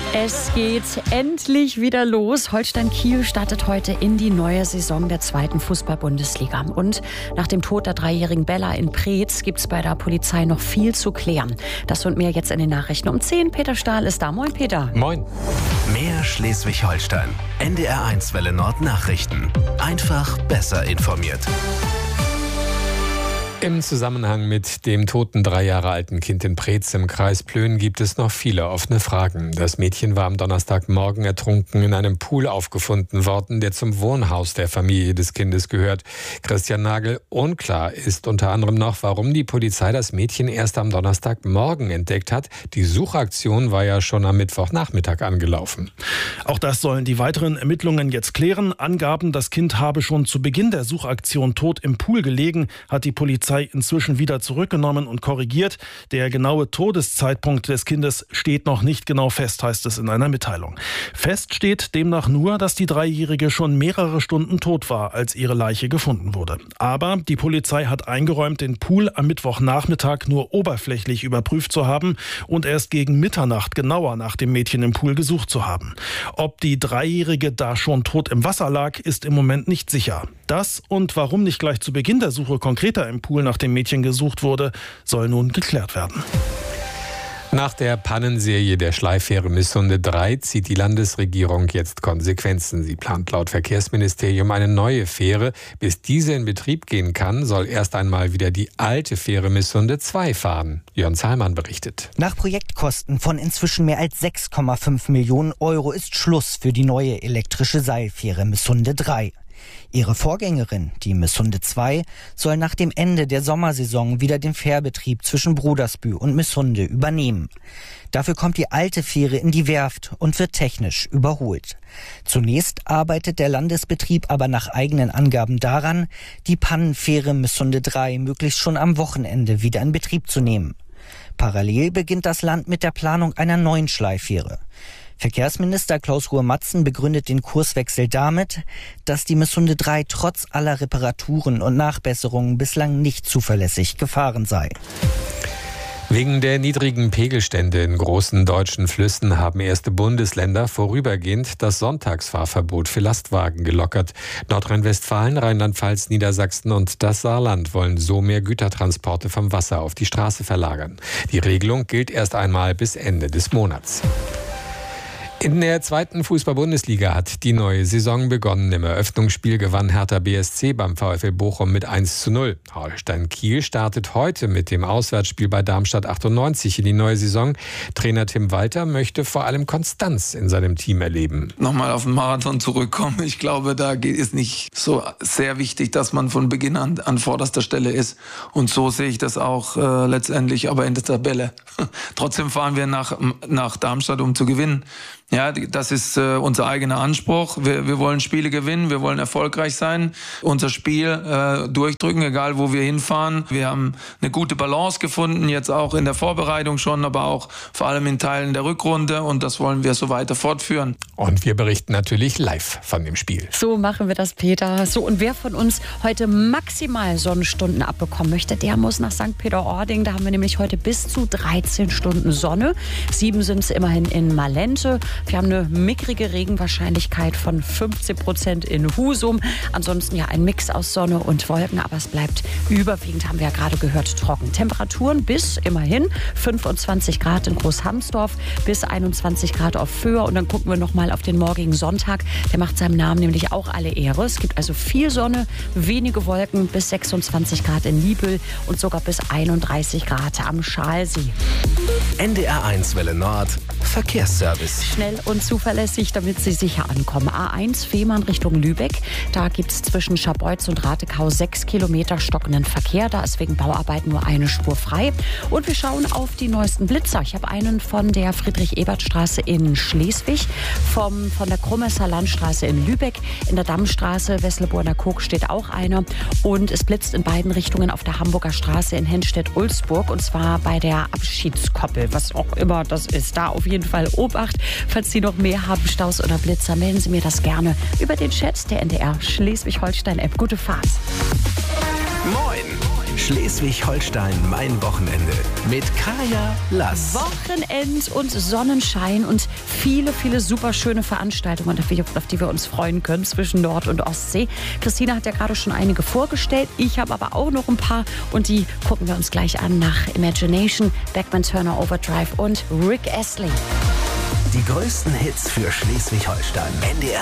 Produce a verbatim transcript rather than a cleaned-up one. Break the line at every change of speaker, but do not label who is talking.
Es geht endlich wieder los. Holstein Kiel startet heute in die neue Saison der zweiten Fußball-Bundesliga. Und nach dem Tod der dreijährigen Bella in Preetz gibt es bei der Polizei noch viel zu klären. Das und mehr jetzt in den Nachrichten um zehn. Peter Stahl ist da. Moin, Peter.
Moin.
Mehr Schleswig-Holstein. N D R eins Welle Nord Nachrichten. Einfach besser informiert.
Im Zusammenhang mit dem toten drei Jahre alten Kind in Preetz im Kreis Plön gibt es noch viele offene Fragen. Das Mädchen war am Donnerstagmorgen ertrunken in einem Pool aufgefunden worden, der zum Wohnhaus der Familie des Kindes gehört. Christian Nagel, unklar ist unter anderem noch, warum die Polizei das Mädchen erst am Donnerstagmorgen entdeckt hat. Die Suchaktion war ja schon am Mittwochnachmittag angelaufen.
Auch das sollen die weiteren Ermittlungen jetzt klären. Angaben, das Kind habe schon zu Beginn der Suchaktion tot im Pool gelegen, hat die Polizei inzwischen wieder zurückgenommen und korrigiert. Der genaue Todeszeitpunkt des Kindes steht noch nicht genau fest, heißt es in einer Mitteilung. Fest steht demnach nur, dass die Dreijährige schon mehrere Stunden tot war, als ihre Leiche gefunden wurde. Aber die Polizei hat eingeräumt, den Pool am Mittwochnachmittag nur oberflächlich überprüft zu haben und erst gegen Mitternacht genauer nach dem Mädchen im Pool gesucht zu haben. Ob die Dreijährige da schon tot im Wasser lag, ist im Moment nicht sicher. Das und warum nicht gleich zu Beginn der Suche konkreter im Pool nach dem Mädchen gesucht wurde, soll nun geklärt werden.
Nach der Pannenserie der Schleifähre Missunde drei zieht die Landesregierung jetzt Konsequenzen. Sie plant laut Verkehrsministerium eine neue Fähre. Bis diese in Betrieb gehen kann, soll erst einmal wieder die alte Fähre Missunde zwei fahren. Jörn Zahlmann berichtet.
Nach Projektkosten von inzwischen mehr als sechs Komma fünf Millionen Euro ist Schluss für die neue elektrische Seilfähre Missunde drei. Ihre Vorgängerin, die Missunde zwei, soll nach dem Ende der Sommersaison wieder den Fährbetrieb zwischen Brudersbühl und Missunde übernehmen. Dafür kommt die alte Fähre in die Werft und wird technisch überholt. Zunächst arbeitet der Landesbetrieb aber nach eigenen Angaben daran, die Pannenfähre Missunde drei möglichst schon am Wochenende wieder in Betrieb zu nehmen. Parallel beginnt das Land mit der Planung einer neuen Schleifähre. Verkehrsminister Klaus Ruhr-Matzen begründet den Kurswechsel damit, dass die Missunde drei trotz aller Reparaturen und Nachbesserungen bislang nicht zuverlässig gefahren sei.
Wegen der niedrigen Pegelstände in großen deutschen Flüssen haben erste Bundesländer vorübergehend das Sonntagsfahrverbot für Lastwagen gelockert. Nordrhein-Westfalen, Rheinland-Pfalz, Niedersachsen und das Saarland wollen so mehr Gütertransporte vom Wasser auf die Straße verlagern. Die Regelung gilt erst einmal bis Ende des Monats. In der zweiten Fußball-Bundesliga hat die neue Saison begonnen. Im Eröffnungsspiel gewann Hertha B S C beim VfL Bochum mit eins zu null. Holstein Kiel startet heute mit dem Auswärtsspiel bei Darmstadt achtundneunzig in die neue Saison. Trainer Tim Walter möchte vor allem Konstanz in seinem Team erleben.
Nochmal auf den Marathon zurückkommen. Ich glaube, da ist nicht so sehr wichtig, dass man von Beginn an an vorderster Stelle ist. Und so sehe ich das auch äh, letztendlich, aber in der Tabelle. Trotzdem fahren wir nach, nach Darmstadt, um zu gewinnen. Ja, das ist äh, unser eigener Anspruch. Wir, wir wollen Spiele gewinnen, wir wollen erfolgreich sein, unser Spiel äh, durchdrücken, egal wo wir hinfahren. Wir haben eine gute Balance gefunden, jetzt auch in der Vorbereitung schon, aber auch vor allem in Teilen der Rückrunde und das wollen wir so weiter fortführen.
Und wir berichten natürlich live von dem Spiel.
So machen wir das, Peter. So, und wer von uns heute maximal Sonnenstunden abbekommen möchte, der muss nach Sankt Peter-Ording. Da haben wir nämlich heute bis zu dreizehn Stunden Sonne. Sieben sind es immerhin in Malente. Wir haben eine mickrige Regenwahrscheinlichkeit von fünfzehn Prozent in Husum. Ansonsten ja ein Mix aus Sonne und Wolken, aber es bleibt überwiegend, haben wir ja gerade gehört, trocken. Temperaturen bis immerhin fünfundzwanzig Grad in Großhamsdorf, bis einundzwanzig Grad auf Föhr. Und dann gucken wir noch mal auf den morgigen Sonntag. Der macht seinem Namen nämlich auch alle Ehre. Es gibt also viel Sonne, wenige Wolken, bis sechsundzwanzig Grad in Niebüll und sogar bis einunddreißig Grad am Schalsee.
N D R eins Welle Nord Verkehrsservice.
Schnell und zuverlässig, damit Sie sicher ankommen. A eins Fehmarn Richtung Lübeck. Da gibt es zwischen Scharbeutz und Ratekau sechs Kilometer stockenden Verkehr. Da ist wegen Bauarbeiten nur eine Spur frei. Und wir schauen auf die neuesten Blitzer. Ich habe einen von der Friedrich-Ebert-Straße in Schleswig, vom, von der Krumesser Landstraße in Lübeck. In der Dammstraße, Wessleburner Kog, steht auch einer. Und es blitzt in beiden Richtungen auf der Hamburger Straße in Hennstedt-Ulzburg. Und zwar bei der Abschiedskoppel, was auch immer das ist. Da auf jeden Fall Obacht. Falls Sie noch mehr haben, Staus oder Blitzer, melden Sie mir das gerne über den Chat der N D R Schleswig-Holstein-App. Gute Fahrt.
Moin! Schleswig-Holstein, mein Wochenende. Mit Kaya Lass.
Wochenend und Sonnenschein und viele, viele super schöne Veranstaltungen, auf die wir uns freuen können zwischen Nord- und Ostsee. Christina hat ja gerade schon einige vorgestellt. Ich habe aber auch noch ein paar und die gucken wir uns gleich an nach Imagination, Beckman Turner Overdrive und Rick Astley.
Die größten Hits für Schleswig-Holstein. N D R